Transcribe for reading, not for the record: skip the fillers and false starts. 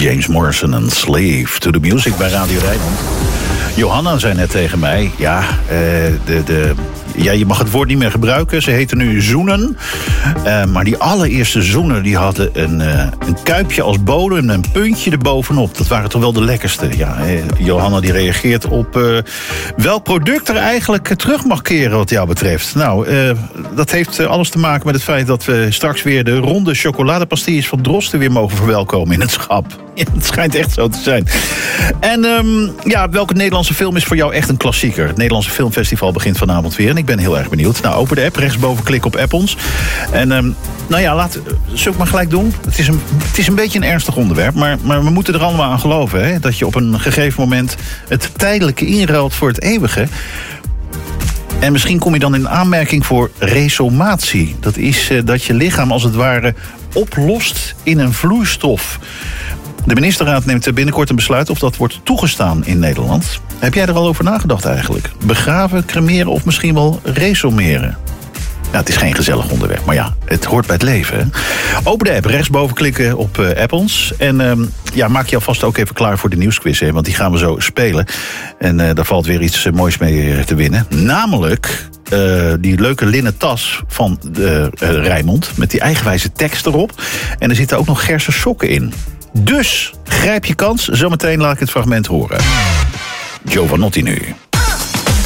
James Morrison en Slave to the Music bij Radio Rijnmond. Johanna zei net tegen mij, je mag het woord niet meer gebruiken. Ze heten nu zoenen. Maar die allereerste zoenen die hadden een kuipje als bodem en een puntje erbovenop. Dat waren toch wel de lekkerste. Ja, Johanna die reageert op welk product er eigenlijk terug mag keren wat jou betreft. Nou, dat heeft alles te maken met het feit dat we straks weer de ronde chocoladepastilles van Drosten weer mogen verwelkomen in het schap. Ja, het schijnt echt zo te zijn. En welke Nederlandse film is voor jou echt een klassieker? Het Nederlandse Filmfestival begint vanavond weer en ik ben heel erg benieuwd. Nou, open de app, rechtsboven klik op app ons. En zullen we maar gelijk doen? Het is een beetje een ernstig onderwerp, maar we moeten er allemaal aan geloven. Hè? Dat je op een gegeven moment het tijdelijke inruilt voor het eeuwige. En misschien kom je dan in aanmerking voor resomatie. Dat is dat je lichaam als het ware oplost in een vloeistof. De ministerraad neemt binnenkort een besluit of dat wordt toegestaan in Nederland. Heb jij er al over nagedacht eigenlijk? Begraven, cremeren of misschien wel resomeren? Ja, het is geen gezellig onderwerp, maar ja, het hoort bij het leven. Hè? Open de app, rechtsboven klikken op app ons. En maak je alvast ook even klaar voor de nieuwsquiz, hè, want die gaan we zo spelen. En daar valt weer iets moois mee te winnen. Namelijk die leuke linnen tas van Rijnmond met die eigenwijze tekst erop. En er zitten ook nog Gerse sokken in. Dus grijp je kans. Zometeen laat ik het fragment horen. Giovanotti nu.